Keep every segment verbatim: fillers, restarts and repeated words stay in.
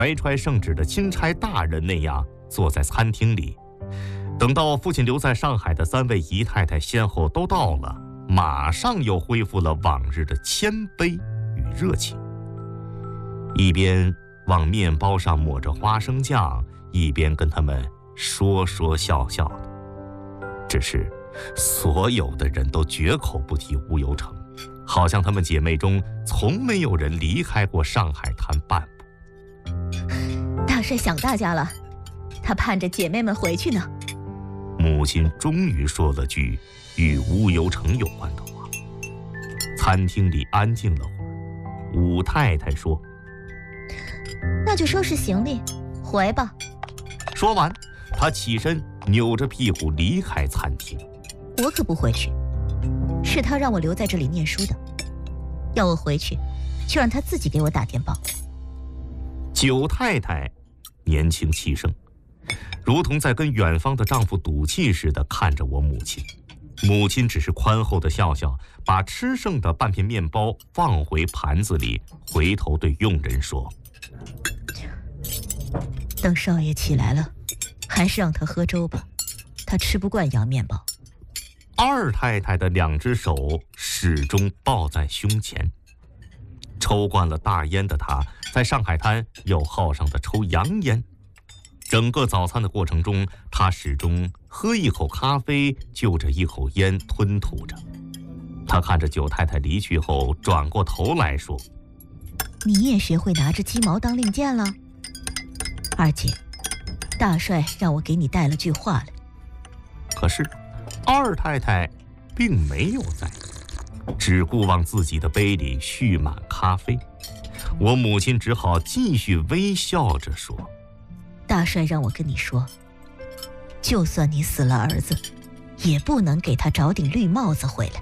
怀揣圣旨的钦差大人那样坐在餐厅里。等到父亲留在上海的三位姨太太先后都到了，马上又恢复了往日的谦卑与热情，一边往面包上抹着花生酱，一边跟他们说说笑笑的。只是所有的人都绝口不提乌有成，好像她们姐妹中从没有人离开过上海滩半步。 大帅想大家了，他盼着姐妹们回去呢。 母亲终于说了句与乌有成有关的话。餐厅里安静了会儿，武太太说：“ 那就收拾行李，回吧。” 说完，她起身扭着屁股离开餐厅。 我可不回去，是他让我留在这里念书的，要我回去，就让他自己给我打电报。 九太太年轻气盛，如同在跟远方的丈夫赌气似的看着我母亲。母亲只是宽厚的笑笑，把吃剩的半片面包放回盘子里，回头对佣人说：“ 等少爷起来了，还是让他喝粥吧，他吃不惯洋面包。” 二太太的两只手始终抱在胸前。抽惯了大烟的她，在上海滩又好上的抽洋烟。整个早餐的过程中，她始终喝一口咖啡，就着一口烟吞吐着。她看着九太太离去后，转过头来说：“ 你也学会拿着鸡毛当令箭了？二姐，大帅让我给你带了句话来。” 可是二太太并没有在，只顾往自己的杯里蓄满咖啡。我母亲只好继续微笑着说：“ 大帅让我跟你说，就算你死了儿子，也不能给他找顶绿帽子回来。”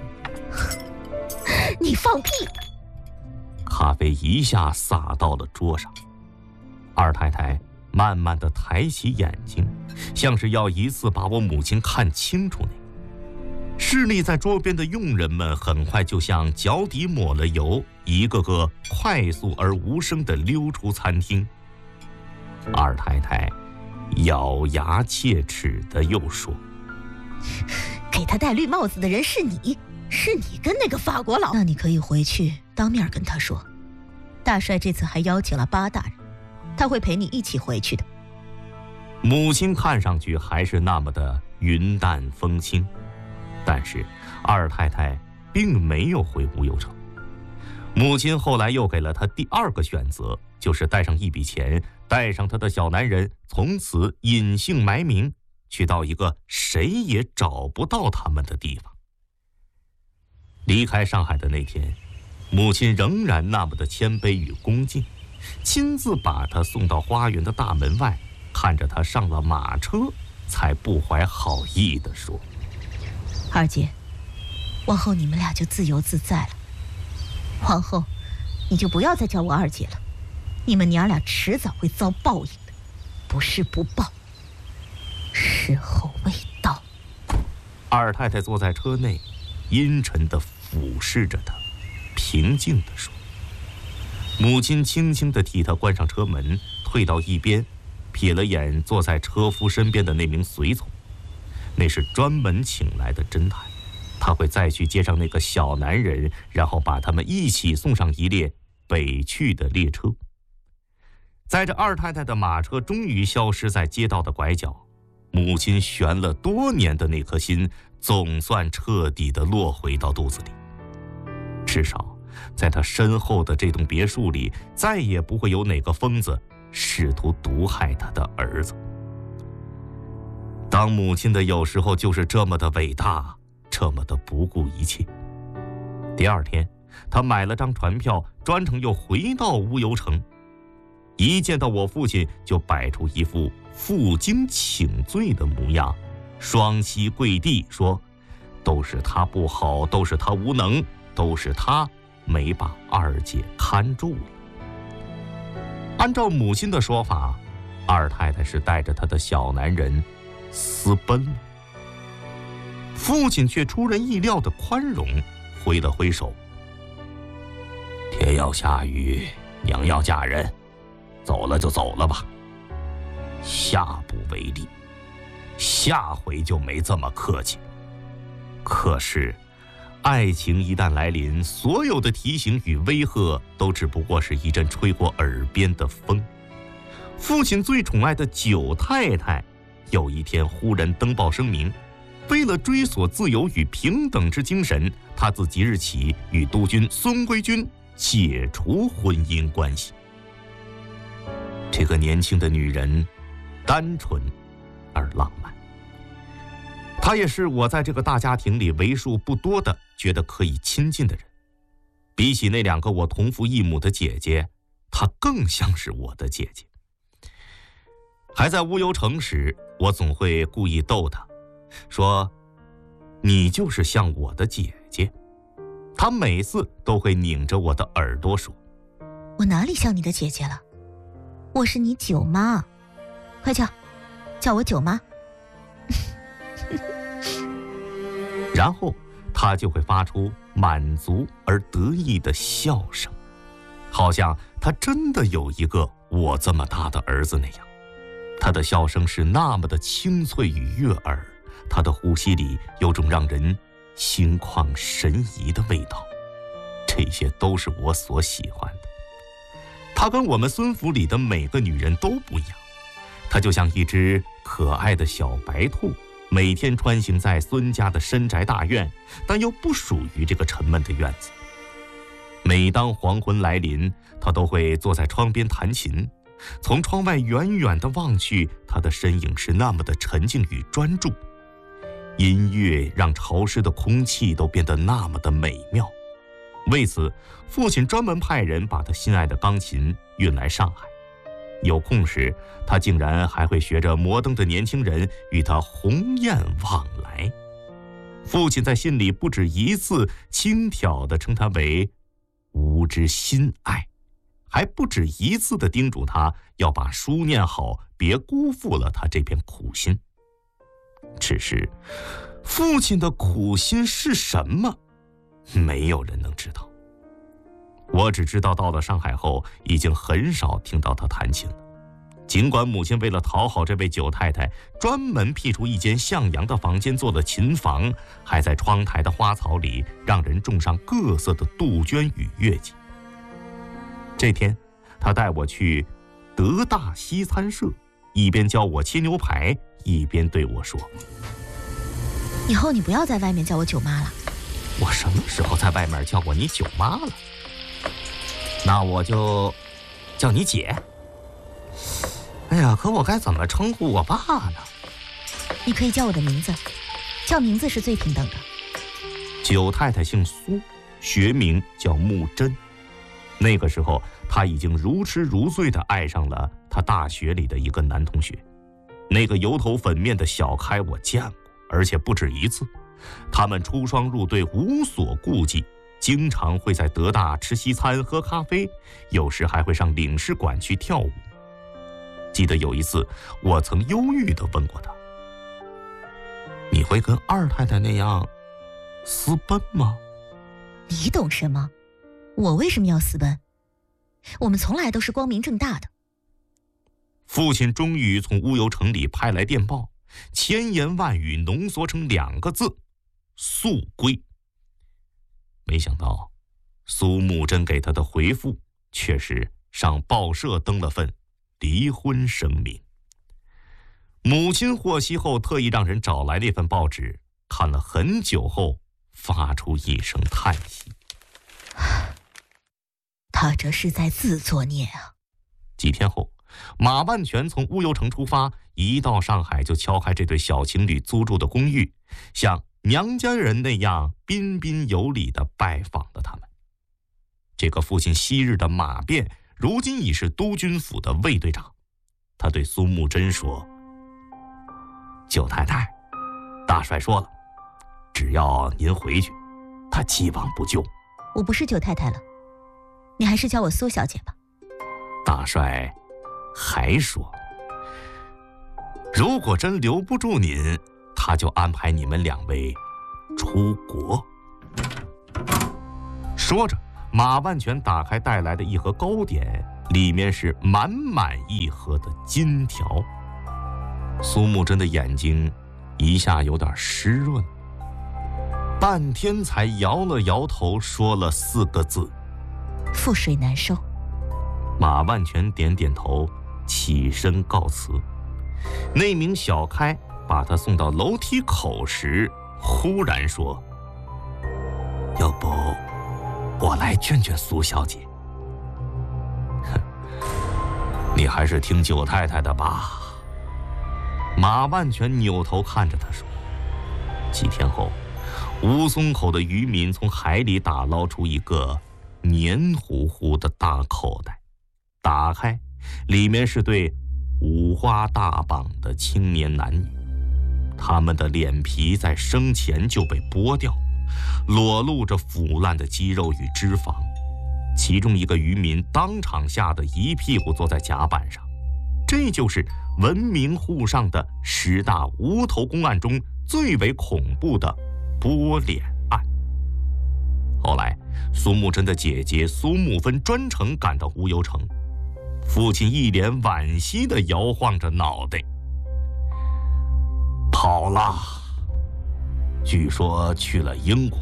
你放屁！ 咖啡一下洒到了桌上。二太太慢慢地抬起眼睛，像是要一次把我母亲看清楚那样。侍立在桌边的佣人们很快就像脚底抹了油，一个个快速而无声地溜出餐厅。二太太咬牙切齿地又说：“ 给他戴绿帽子的人是你，是你跟那个法国佬。那你可以回去当面跟他说，大帅这次还邀请了巴大人，他会陪你一起回去的。” 母亲看上去还是那么的云淡风轻，但是二太太并没有回乌有城。母亲后来又给了她第二个选择，就是带上一笔钱，带上她的小男人，从此隐姓埋名，去到一个谁也找不到他们的地方。离开上海的那天，母亲仍然那么的谦卑与恭敬，亲自把她送到花园的大门外，看着她上了马车，才不怀好意地说：“ 二姐，往后你们俩就自由自在了。往后你就不要再叫我二姐了，你们娘俩迟早会遭报应的，不是不报，时候未到。” 二太太坐在车内，阴沉地俯视着她，平静地说。母亲轻轻地替她关上车门，退到一边，瞥了眼坐在车夫身边的那名随从，那是专门请来的侦探，他会再去接上那个小男人，然后把他们一起送上一列北去的列车。载着二太太的马车终于消失在街道的拐角，母亲悬了多年的那颗心总算彻底地落回到肚子里。至少在她身后的这栋别墅里，再也不会有哪个疯子试图毒害她的儿子。当母亲的有时候就是这么的伟大，这么的不顾一切。第二天，她买了张船票，专程又回到乌有城。一见到我父亲，就摆出一副负荆请罪的模样，双膝跪地说：“都是他不好，都是他无能，都是他没把二姐看住了。”按照母亲的说法，二太太是带着她的小男人私奔了。父亲却出人意料的宽容，挥了挥手：“天要下雨，娘要嫁人， 走了就走了吧，下不为例，下回就没这么客气。可是爱情一旦来临，所有的提醒与威吓都只不过是一阵吹过耳边的风。父亲最宠爱的九太太有一天忽然登报声明，为了追索自由与平等之精神，他自即日起与督军孙规军解除婚姻关系。这个年轻的女人单纯而浪漫，她也是我在这个大家庭里为数不多的觉得可以亲近的人。比起那两个我同父异母的姐姐，她更像是我的姐姐。还在乌尤城时，我总会故意逗她，说你就是像我的姐姐。她每次都会拧着我的耳朵说， 我哪里像你的姐姐了？我是你舅妈，快叫叫我舅妈。 然后她就会发出满足而得意的笑声，好像她真的有一个我这么大的儿子那样。她的笑声是那么的清脆与悦耳，她的呼吸里有种让人心旷神怡的味道，这些都是我所喜欢的。她跟我们孙府里的每个女人都不一样，她就像一只可爱的小白兔，每天穿行在孙家的深宅大院，但又不属于这个沉闷的院子。每当黄昏来临，她都会坐在窗边弹琴，从窗外远远地望去，她的身影是那么的沉静与专注。音乐让潮湿的空气都变得那么的美妙。为此，父亲专门派人把他心爱的钢琴运来上海。有空时，他竟然还会学着摩登的年轻人与他鸿雁往来。父亲在信里不止一次轻佻地称他为吾之心爱，还不止一次地叮嘱他要把书念好，别辜负了他这片苦心。只是父亲的苦心是什么，没有人能知道。我只知道到了上海后，已经很少听到他弹琴了。尽管母亲为了讨好这位九太太，专门辟出一间向阳的房间做了琴房，还在窗台的花草里让人种上各色的杜鹃与月季。这天，他带我去德大西餐社，一边教我切牛排，一边对我说， 以后你不要在外面叫我舅妈了。 我什么时候在外面叫过你舅妈了？那我就叫你姐。哎呀，可我该怎么称呼我爸呢？ 你可以叫我的名字，叫名字是最平等的。 九太太姓苏，学名叫穆真。那个时候，她已经如痴如醉地爱上了她大学里的一个男同学。那个油头粉面的小开我见过，而且不止一次。他们出双入对，无所顾忌，经常会在德大吃西餐喝咖啡，有时还会上领事馆去跳舞。记得有一次，我曾忧郁地问过他，你会跟二太太那样私奔吗？ 你懂什么？我为什么要私奔？我们从来都是光明正大的。 父亲终于从乌尤城里派来电报，千言万语浓缩成两个字，速归。没想到苏慕真给他的回复却是上报社登了份离婚声明。母亲获悉后，特意让人找来那份报纸，看了很久后发出一声叹息， 他这是在自作孽啊。 几天后，马万全从乌尤城出发，一到上海就敲开这对小情侣租住的公寓，像娘家人那样彬彬有礼地拜访了他们。这个父亲昔日的马便，如今已是督军府的卫队长。他对苏慕真说，九太太，大帅说了，只要您回去，他既往不咎。 我不是九太太了，你还是叫我苏小姐吧。 大帅还说，如果真留不住您，他就安排你们两位出国。说着，马万全打开带来的一盒糕点， 里面是满满一盒的金条。苏木真的眼睛一下有点湿润，半天才摇了摇头，说了四个字： 覆水难收。 马万全点点头，起身告辞。那名小开把他送到楼梯口时，忽然说：要不我来劝劝苏小姐。哼，你还是听九太太的吧。马万全扭头看着他说。几天后，吴淞口的渔民从海里打捞出一个黏糊糊的大口袋，打开，里面是对五花大绑的青年男女，他们的脸皮在生前就被剥掉，裸露着腐烂的肌肉与脂肪。其中一个渔民当场吓得一屁股坐在甲板上。这就是闻名沪上的十大无头公案中最为恐怖的剥脸案。后来，苏木真的姐姐苏木芬专程赶到乌尤城，父亲一脸惋惜地摇晃着脑袋。跑了，据说去了英国。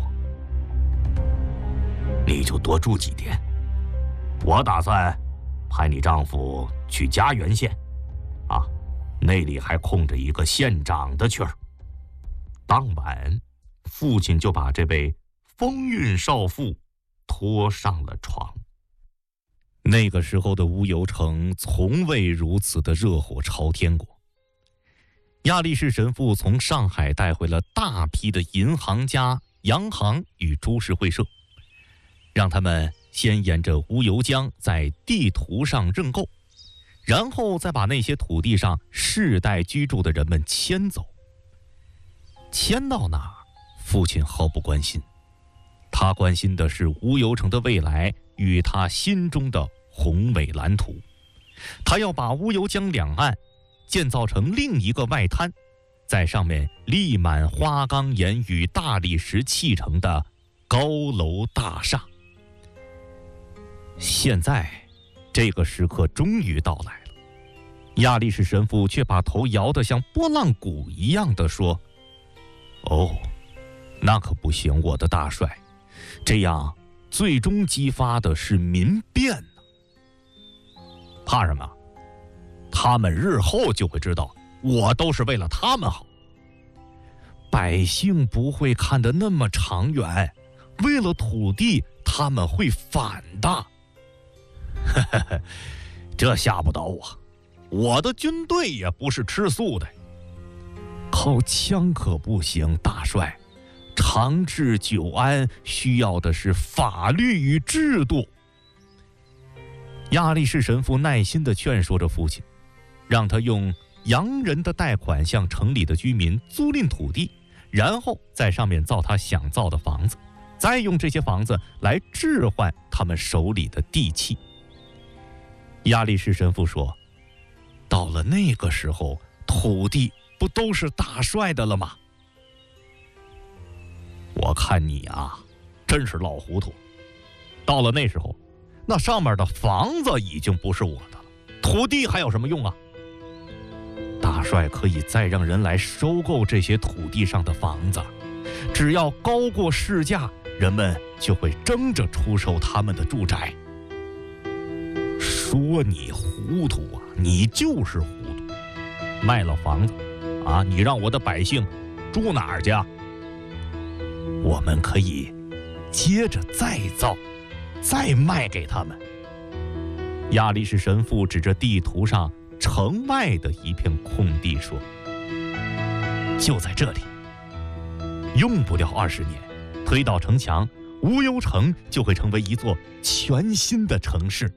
你就多住几天，我打算派你丈夫去嘉原县，啊，那里还空着一个县长的缺儿。当晚，父亲就把这位风韵少妇拖上了床。那个时候的乌尤城从未如此的热火朝天过。亚力士神父从上海带回了大批的银行家、洋行与株式会社，让他们先沿着乌尤江在地图上认购，然后再把那些土地上世代居住的人们迁走。迁到哪儿，父亲毫不关心，他关心的是乌尤城的未来与他心中的宏伟蓝图。他要把乌尤江两岸建造成另一个外滩，在上面立满花岗岩与大理石砌成的高楼大厦。现在，这个时刻终于到来了。亚力士神父却把头摇得像拨浪鼓一样地说：哦，那可不行，我的大帅，这样最终激发的是民变呢。怕什么？他们日后就会知道，我都是为了他们好。百姓不会看得那么长远，为了土地，他们会反的。这吓不倒我，我的军队也不是吃素的。靠枪可不行，大帅，长治久安需要的是法律与制度。亚力士神父耐心地劝说着父亲，让他用洋人的贷款向城里的居民租赁土地，然后在上面造他想造的房子，再用这些房子来置换他们手里的地契。亚力士神父说，到了那个时候，土地不都是大帅的了吗？我看你啊，真是老糊涂。到了那时候，那上面的房子已经不是我的了，土地还有什么用啊？大帅可以再让人来收购这些土地上的房子，只要高过市价，人们就会争着出售他们的住宅。说你糊涂啊，你就是糊涂。卖了房子啊，你让我的百姓住哪儿去啊？我们可以接着再造，再卖给他们。亚力士神父指着地图上城外的一片空地说，就在这里，用不了二十年，推倒城墙，乌尤城就会成为一座全新的城市。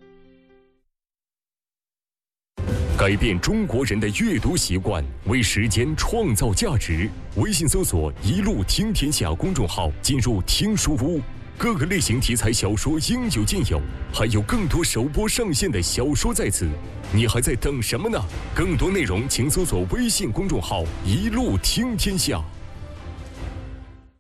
改变中国人的阅读习惯，为时间创造价值。微信搜索“一路听天下”公众号，进入听书屋，各个类型题材小说应有尽有，还有更多首播上线的小说在此，你还在等什么呢？更多内容请搜索微信公众号“一路听天下”。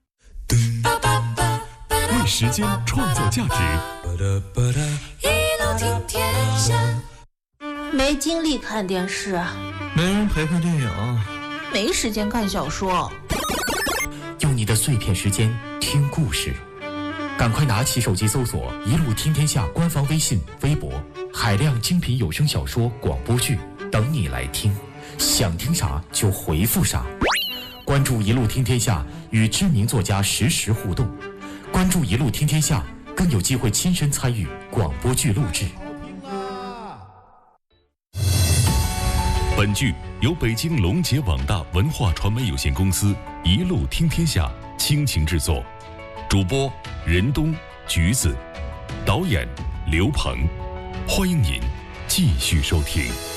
为时间创造价值。 路听天下。 没精力看电视， 没人陪看电影， 没时间看小说。 用你的碎片时间听故事，赶快拿起手机搜索“一路听天下”官方微信、微博，海量精品有声小说、广播剧等你来听。想听啥就回复啥。关注“一路听天下”，与知名作家实时互动。关注“一路听天下”，更有机会亲身参与广播剧录制。 本剧由北京龙杰网大文化传媒有限公司一路听天下倾情制作，主播任东、橘子，导演刘鹏。欢迎您继续收听。